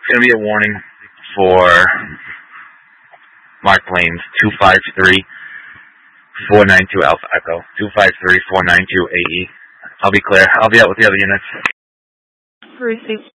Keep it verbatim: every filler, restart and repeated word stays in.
going to be a warning for Mark Plains, two five three, four nine two Alpha Echo, two five three, four nine two A E. I'll be clear. I'll be out with the other units. Receive.